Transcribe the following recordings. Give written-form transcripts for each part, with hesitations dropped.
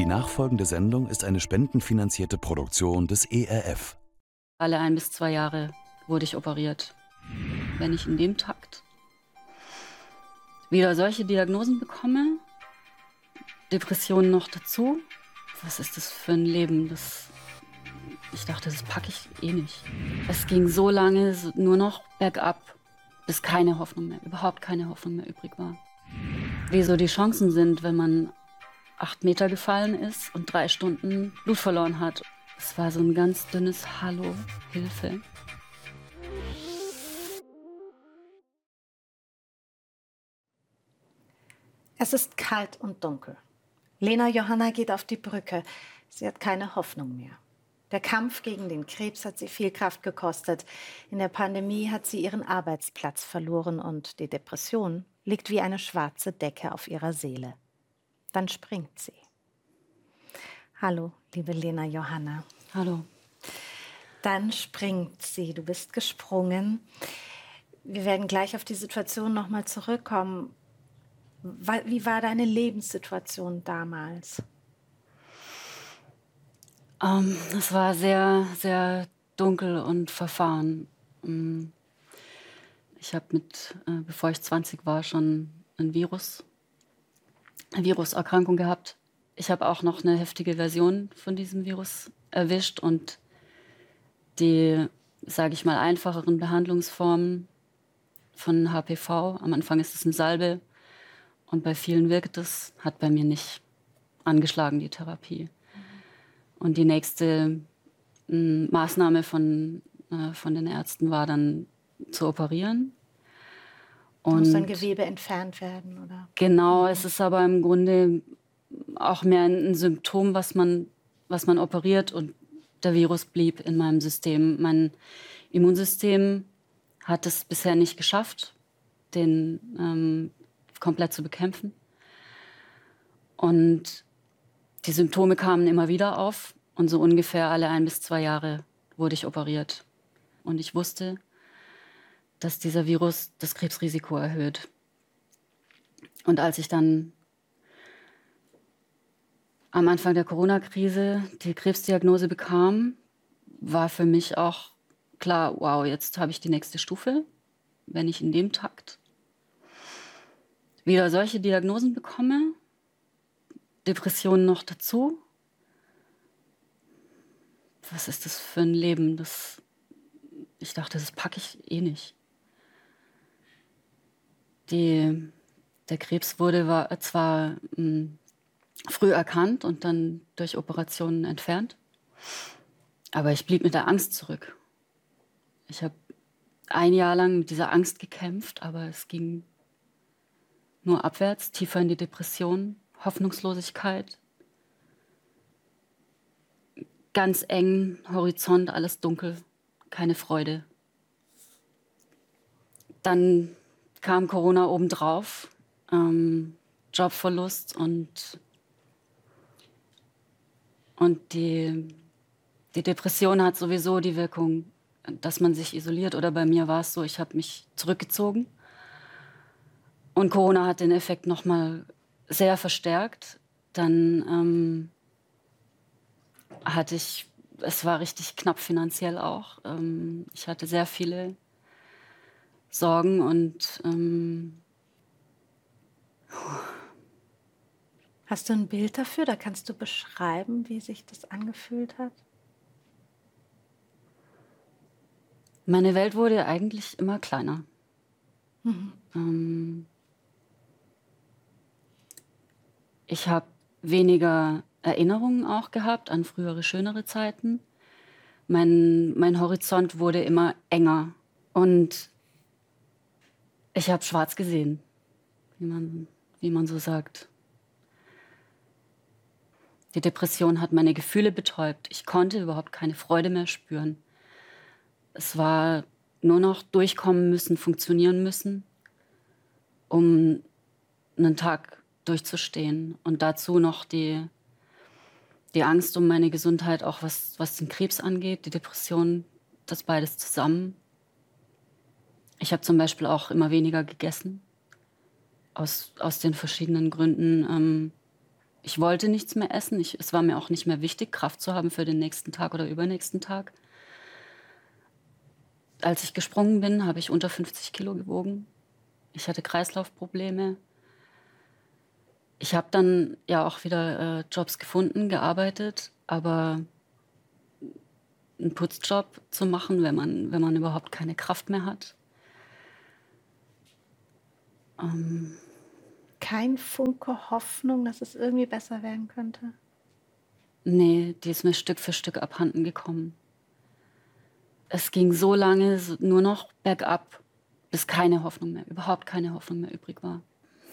Die nachfolgende Sendung ist eine spendenfinanzierte Produktion des ERF. Alle 1 bis 2 Jahre wurde ich operiert. Wenn ich in dem Takt wieder solche Diagnosen bekomme, Depressionen noch dazu, was ist das für ein Leben? Ich dachte, das packe ich eh nicht. Es ging so lange nur noch bergab, bis keine Hoffnung mehr, überhaupt keine Hoffnung mehr übrig war. Wie so die Chancen sind, wenn man 8 Meter gefallen ist und 3 Stunden Blut verloren hat. Es war so ein ganz dünnes Hallo, Hilfe. Es ist kalt und dunkel. Lena Johanna geht auf die Brücke. Sie hat keine Hoffnung mehr. Der Kampf gegen den Krebs hat sie viel Kraft gekostet. In der Pandemie hat sie ihren Arbeitsplatz verloren und die Depression liegt wie eine schwarze Decke auf ihrer Seele. Dann springt sie. Hallo, liebe Lena Johanna. Hallo. Dann springt sie. Du bist gesprungen. Wir werden gleich auf die Situation nochmal zurückkommen. Wie war deine Lebenssituation damals? Es war sehr, sehr dunkel und verfahren. Ich habe bevor ich 20 war, schon eine Viruserkrankung gehabt. Ich habe auch noch eine heftige Version von diesem Virus erwischt und die, sage ich mal, einfacheren Behandlungsformen von HPV. Am Anfang ist es eine Salbe und bei vielen wirkt es, hat bei mir nicht angeschlagen, die Therapie. Und die nächste Maßnahme von den Ärzten war dann zu operieren. Und muss ein Gewebe entfernt werden, oder? Genau, es ist aber im Grunde auch mehr ein Symptom, was man operiert, und der Virus blieb in meinem System. Mein Immunsystem hat es bisher nicht geschafft, den komplett zu bekämpfen. Und die Symptome kamen immer wieder auf und so ungefähr alle 1 bis 2 Jahre wurde ich operiert. Und ich wusste, dass dieser Virus das Krebsrisiko erhöht. Und als ich dann am Anfang der Corona-Krise die Krebsdiagnose bekam, war für mich auch klar, wow, jetzt habe ich die nächste Stufe. Wenn ich in dem Takt wieder solche Diagnosen bekomme, Depressionen noch dazu, was ist das für ein Leben? Ich dachte, das packe ich eh nicht. Der Krebs war zwar früh erkannt und dann durch Operationen entfernt, aber ich blieb mit der Angst zurück. Ich habe 1 Jahr lang mit dieser Angst gekämpft, aber es ging nur abwärts, tiefer in die Depression, Hoffnungslosigkeit. Ganz eng, Horizont, alles dunkel, keine Freude. Dann kam Corona obendrauf, Jobverlust und die Depression hat sowieso die Wirkung, dass man sich isoliert. Oder bei mir war es so, ich habe mich zurückgezogen. Und Corona hat den Effekt nochmal sehr verstärkt. Dann es war richtig knapp finanziell auch. Ich hatte sehr viele Sorgen und Hast du ein Bild dafür? Da kannst du beschreiben, wie sich das angefühlt hat? Meine Welt wurde eigentlich immer kleiner. Ich habe weniger Erinnerungen auch gehabt an frühere, schönere Zeiten. Mein Horizont wurde immer enger und ich habe schwarz gesehen, wie man so sagt. Die Depression hat meine Gefühle betäubt. Ich konnte überhaupt keine Freude mehr spüren. Es war nur noch durchkommen müssen, funktionieren müssen, um einen Tag durchzustehen. Und dazu noch die Angst um meine Gesundheit, auch was den Krebs angeht, die Depression, das beides zusammen. Ich habe zum Beispiel auch immer weniger gegessen, aus den verschiedenen Gründen. Ich wollte nichts mehr essen. Es war mir auch nicht mehr wichtig, Kraft zu haben für den nächsten Tag oder übernächsten Tag. Als ich gesprungen bin, habe ich unter 50 Kilo gewogen. Ich hatte Kreislaufprobleme. Ich habe dann ja auch wieder Jobs gefunden, gearbeitet, aber einen Putzjob zu machen, wenn man überhaupt keine Kraft mehr hat. Kein Funke Hoffnung, dass es irgendwie besser werden könnte? Nee, die ist mir Stück für Stück abhanden gekommen. Es ging so lange nur noch bergab, bis keine Hoffnung mehr, überhaupt keine Hoffnung mehr übrig war.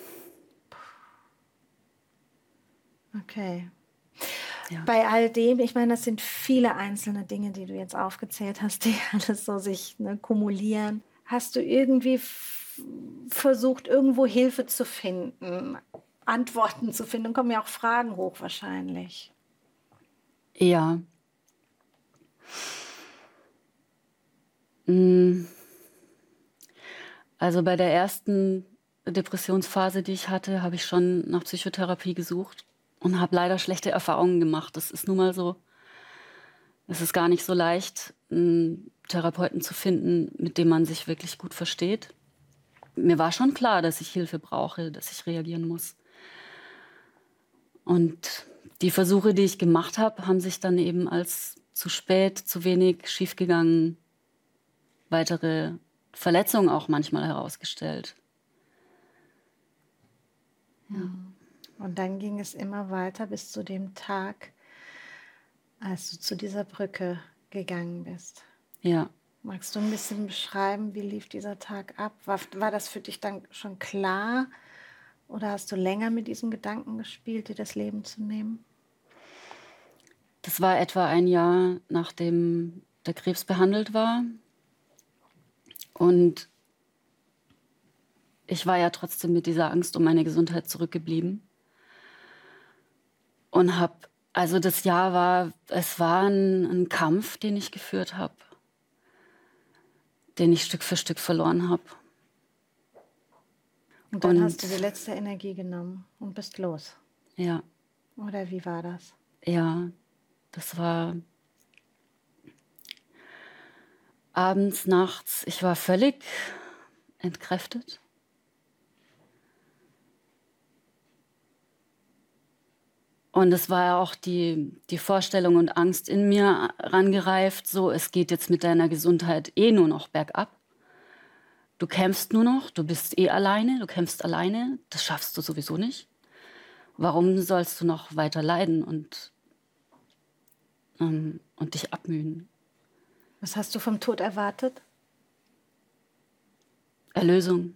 Okay. Ja. Bei all dem, ich meine, das sind viele einzelne Dinge, die du jetzt aufgezählt hast, die alles so sich kumulieren. Hast du irgendwie versucht, irgendwo Hilfe zu finden, Antworten zu finden? Dann kommen ja auch Fragen hoch wahrscheinlich. Ja. Also bei der ersten Depressionsphase, die ich hatte, habe ich schon nach Psychotherapie gesucht und habe leider schlechte Erfahrungen gemacht. Das ist nun mal so. Es ist gar nicht so leicht, einen Therapeuten zu finden, mit dem man sich wirklich gut versteht. Mir war schon klar, dass ich Hilfe brauche, dass ich reagieren muss. Und die Versuche, die ich gemacht habe, haben sich dann eben als zu spät, zu wenig, schiefgegangen, weitere Verletzungen auch manchmal herausgestellt. Ja. Und dann ging es immer weiter bis zu dem Tag, als du zu dieser Brücke gegangen bist. Ja. Magst du ein bisschen beschreiben, wie lief dieser Tag ab? War das für dich dann schon klar? Oder hast du länger mit diesem Gedanken gespielt, dir das Leben zu nehmen? Das war etwa ein Jahr, nachdem der Krebs behandelt war. Und ich war ja trotzdem mit dieser Angst um meine Gesundheit zurückgeblieben. Und also das Jahr war ein Kampf, den ich geführt habe, den ich Stück für Stück verloren habe. Und dann hast du die letzte Energie genommen und bist los. Ja. Oder wie war das? Ja, das war abends, nachts. Ich war völlig entkräftet. Und es war ja auch die Vorstellung und Angst in mir rangereift, so, es geht jetzt mit deiner Gesundheit nur noch bergab. Du kämpfst nur noch, du bist alleine, du kämpfst alleine, das schaffst du sowieso nicht. Warum sollst du noch weiter leiden und dich abmühen? Was hast du vom Tod erwartet? Erlösung.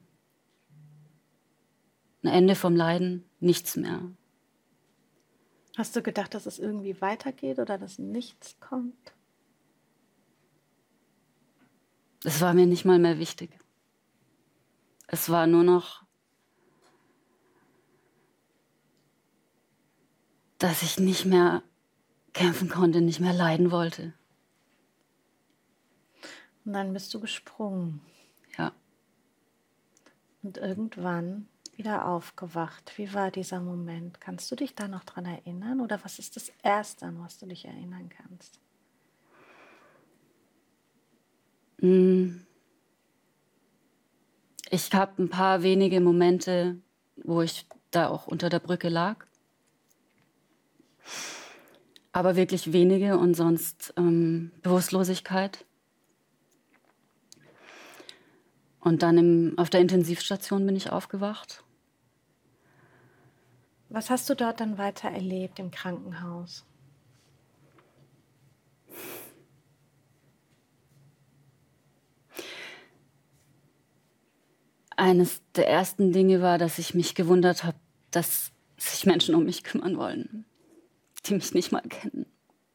Ein Ende vom Leiden, nichts mehr. Hast du gedacht, dass es irgendwie weitergeht oder dass nichts kommt? Es war mir nicht mal mehr wichtig. Es war nur noch, dass ich nicht mehr kämpfen konnte, nicht mehr leiden wollte. Und dann bist du gesprungen. Ja. Und irgendwann wieder aufgewacht. Wie war dieser Moment? Kannst du dich da noch dran erinnern? Oder was ist das Erste, an was du dich erinnern kannst? Ich habe ein paar wenige Momente, wo ich da auch unter der Brücke lag. Aber wirklich wenige und sonst Bewusstlosigkeit. Und dann auf der Intensivstation bin ich aufgewacht. Was hast du dort dann weiter erlebt im Krankenhaus? Eines der ersten Dinge war, dass ich mich gewundert habe, dass sich Menschen um mich kümmern wollen, die mich nicht mal kennen.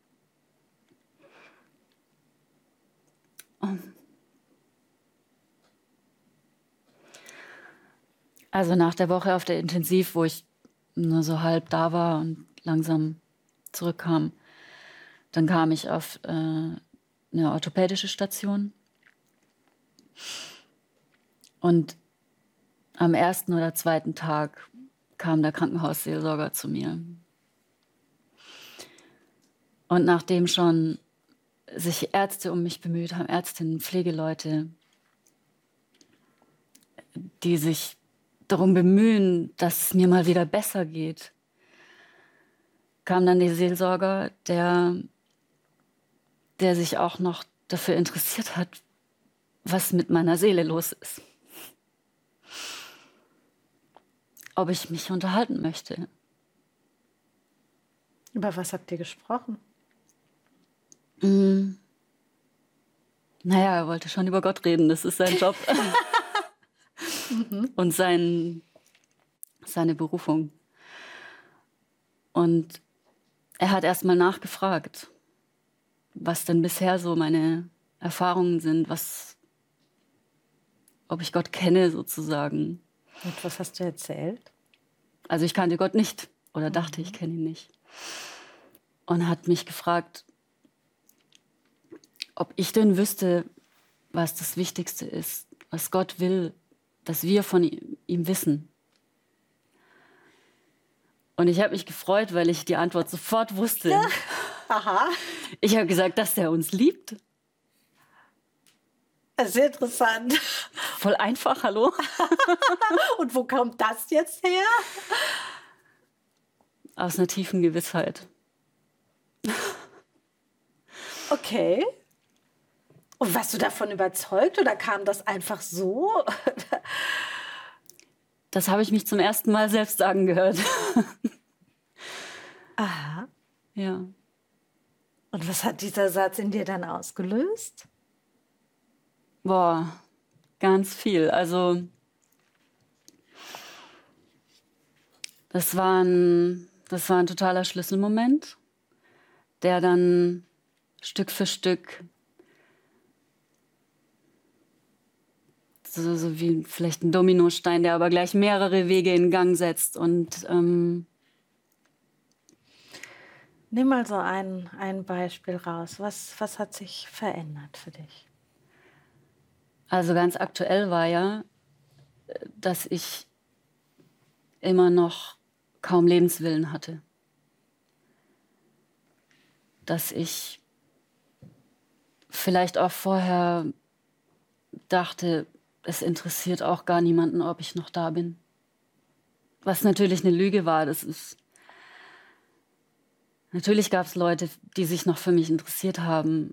Also nach der Woche auf der Intensiv, wo ich nur so halb da war und langsam zurückkam, dann kam ich auf eine orthopädische Station. Und am ersten oder zweiten Tag kam der Krankenhausseelsorger zu mir Und nachdem schon sich Ärzte um mich bemüht haben, Ärztinnen, Pflegeleute, die sich darum bemühen, dass es mir mal wieder besser geht, kam dann der Seelsorger, der sich auch noch dafür interessiert hat, was mit meiner Seele los ist. Ob ich mich unterhalten möchte. Über was habt ihr gesprochen? Naja, er wollte schon über Gott reden, das ist sein Job. Und seine Berufung. Und er hat erst mal nachgefragt, was denn bisher so meine Erfahrungen sind, ob ich Gott kenne sozusagen. Und was hast du erzählt? Also ich kannte Gott nicht oder dachte, ich kenne ihn nicht. Und hat mich gefragt, ob ich denn wüsste, was das Wichtigste ist, was Gott will, dass wir von ihm wissen. Und ich habe mich gefreut, weil ich die Antwort sofort wusste. Ja. Aha. Ich habe gesagt, dass er uns liebt. Sehr interessant. Voll einfach, hallo? Und wo kommt das jetzt her? Aus einer tiefen Gewissheit. Okay. Und warst du davon überzeugt oder kam das einfach so? Das habe ich mich zum ersten Mal selbst sagen gehört. Aha. Ja. Und was hat dieser Satz in dir dann ausgelöst? Boah, ganz viel. Also das war ein totaler Schlüsselmoment, der dann Stück für Stück so wie vielleicht ein Dominostein, der aber gleich mehrere Wege in Gang setzt. Und nimm mal so ein Beispiel raus. Was hat sich verändert für dich? also ganz aktuell war ja, dass ich immer noch kaum Lebenswillen hatte. Dass ich vielleicht auch vorher dachte, es interessiert auch gar niemanden, ob ich noch da bin. Was natürlich eine Lüge war. Natürlich gab es Leute, die sich noch für mich interessiert haben.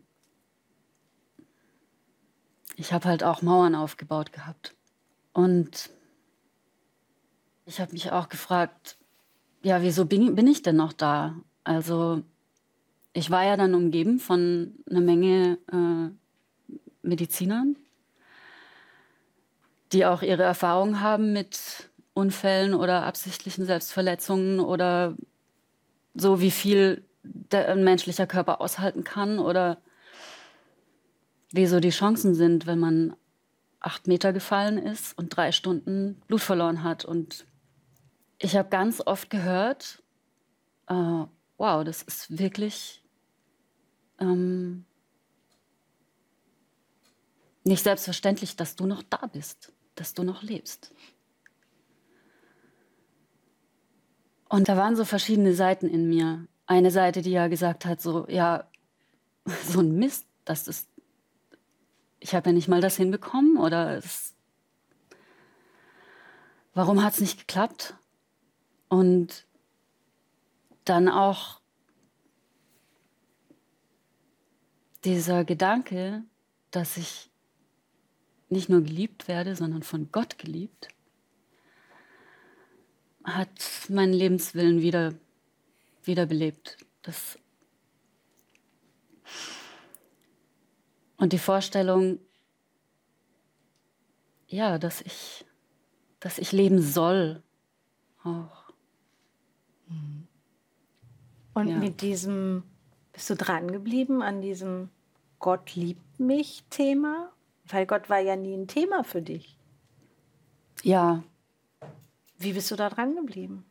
Ich habe halt auch Mauern aufgebaut gehabt. Und ich habe mich auch gefragt, ja, wieso bin ich denn noch da? Also ich war ja dann umgeben von einer Menge Medizinern, die auch ihre Erfahrungen haben mit Unfällen oder absichtlichen Selbstverletzungen oder so, wie viel ein menschlicher Körper aushalten kann oder wie so die Chancen sind, wenn man 8 Meter gefallen ist und 3 Stunden Blut verloren hat. Und ich habe ganz oft gehört, wow, das ist wirklich nicht selbstverständlich, dass du noch da bist, dass du noch lebst. Und da waren so verschiedene Seiten in mir. Eine Seite, die ja gesagt hat, so, ja, so ein Mist, ich habe ja nicht mal das hinbekommen oder warum hat es nicht geklappt? Und dann auch dieser Gedanke, dass ich nicht nur geliebt werde, sondern von Gott geliebt, hat meinen Lebenswillen wiederbelebt. Und die Vorstellung, ja, dass ich leben soll auch. Und Ja. mit diesem, bist du dran geblieben an diesem Gott liebt mich Thema? Weil Gott war ja nie ein Thema für dich. Ja, Wie bist du da dran geblieben?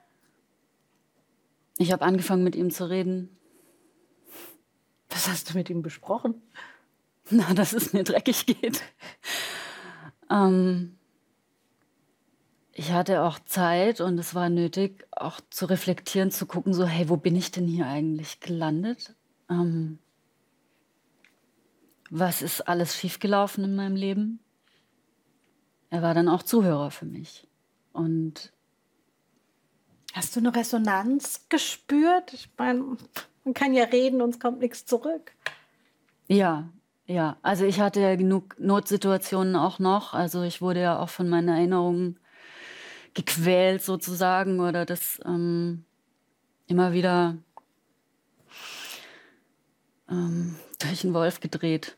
ich habe angefangen, mit ihm zu reden. Was hast du mit ihm besprochen? Na, dass es mir dreckig geht. ich hatte auch Zeit und es war nötig, auch zu reflektieren, zu gucken, so, hey, wo bin ich denn hier eigentlich gelandet? Was ist alles schiefgelaufen in meinem Leben? Er war dann auch Zuhörer für mich. Und Hast du eine Resonanz gespürt? Ich meine, man kann ja reden und es kommt nichts zurück. ja, ja, also ich hatte ja genug Notsituationen auch noch. Also ich wurde ja auch von meinen Erinnerungen gequält sozusagen oder das immer wieder durch den Wolf gedreht.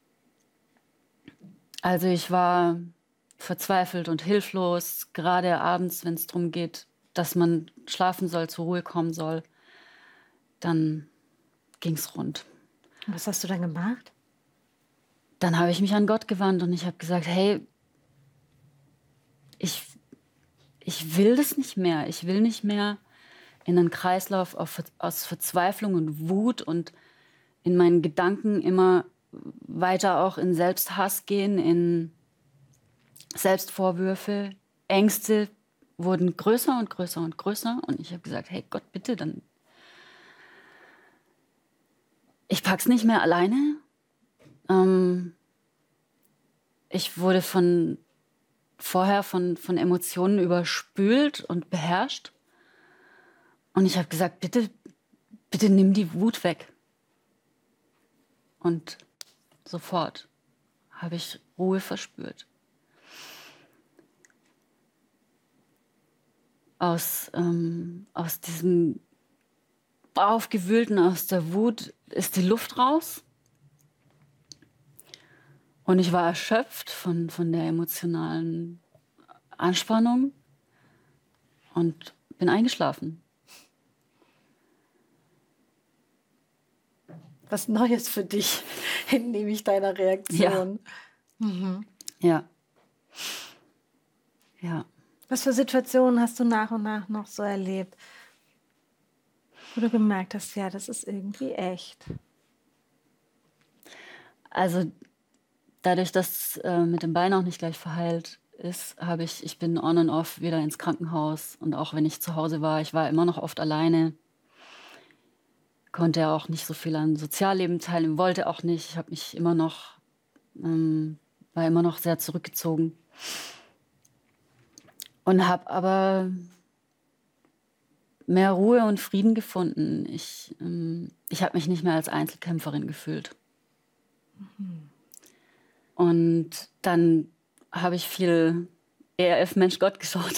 Also ich war verzweifelt und hilflos, gerade abends, wenn es darum geht, dass man schlafen soll, zur Ruhe kommen soll. Dann ging's rund. Was hast du dann gemacht? Dann habe ich mich an Gott gewandt und ich habe gesagt, hey, ich will das nicht mehr. Ich will nicht mehr in einen Kreislauf aus Verzweiflung und Wut und in meinen Gedanken immer weiter auch in Selbsthass gehen, in Selbstvorwürfe. Ängste wurden größer und größer und größer. Und ich habe gesagt, hey Gott, bitte, dann ich pack's nicht mehr alleine. Ich wurde vorher von Emotionen überspült und beherrscht. Und ich habe gesagt, bitte, bitte nimm die Wut weg. Und sofort habe ich Ruhe verspürt. Aus diesem Aufgewühlten, aus der Wut ist die Luft raus. Und ich war erschöpft von der emotionalen Anspannung und bin eingeschlafen. Was Neues für dich, entnehme ich deiner Reaktion. Ja. Ja. Was für Situationen hast du nach und nach noch so erlebt, wo du gemerkt hast, ja, das ist irgendwie echt? Also dadurch, dass mit dem Bein auch nicht gleich verheilt ist, ich bin on and off wieder ins Krankenhaus. Und auch wenn ich zu Hause war, ich war immer noch oft alleine. Konnte ja auch nicht so viel an Sozialleben teilnehmen, wollte auch nicht. Ich habe mich war immer noch sehr zurückgezogen. Und habe aber mehr Ruhe und Frieden gefunden. Ich habe mich nicht mehr als Einzelkämpferin gefühlt. Und dann habe ich viel ERF Mensch Gott geschaut.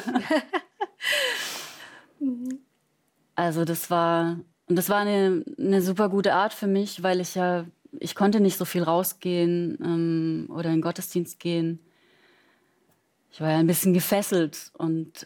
Also das war eine super gute Art für mich, weil ich konnte nicht so viel rausgehen oder in den Gottesdienst gehen. Ich war ja ein bisschen gefesselt und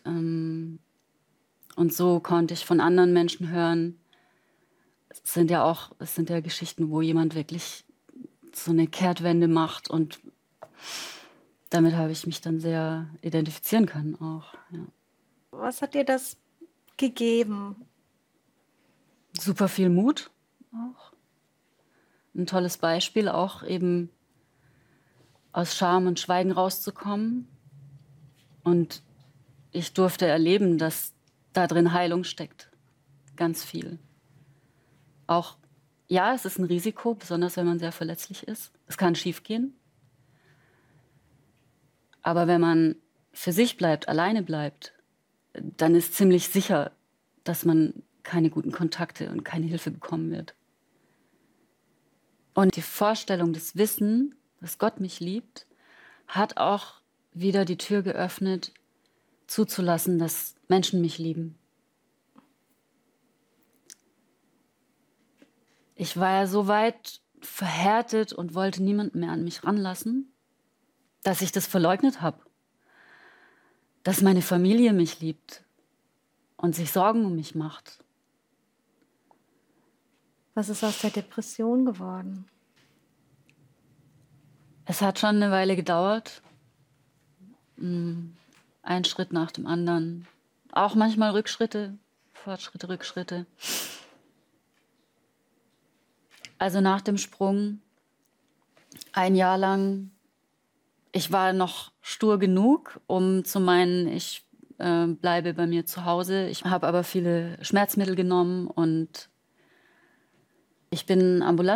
so konnte ich von anderen Menschen hören. Es sind ja Geschichten, wo jemand wirklich so eine Kehrtwende macht und damit habe ich mich dann sehr identifizieren können auch. Ja. Was hat dir das gegeben? Super viel Mut auch. Ein tolles Beispiel auch eben aus Scham und Schweigen rauszukommen. Und ich durfte erleben, dass da drin Heilung steckt. Ganz viel. Auch, ja, es ist ein Risiko, besonders wenn man sehr verletzlich ist. Es kann schiefgehen. Aber wenn man für sich bleibt, alleine bleibt, dann ist ziemlich sicher, dass man keine guten Kontakte und keine Hilfe bekommen wird. Und die Vorstellung, das Wissen, dass Gott mich liebt, hat auch wieder die Tür geöffnet, zuzulassen, dass Menschen mich lieben. Ich war ja so weit verhärtet und wollte niemanden mehr an mich ranlassen, dass ich das verleugnet habe. Dass meine Familie mich liebt und sich Sorgen um mich macht. Was ist aus der Depression geworden? Es hat schon eine Weile gedauert. Ein Schritt nach dem anderen. Auch manchmal Rückschritte, Fortschritte, Rückschritte. Also nach dem Sprung 1 Jahr lang ich war noch stur genug, um zu meinen, ich bleibe bei mir zu Hause. Ich habe aber viele Schmerzmittel genommen und ich bin ambulant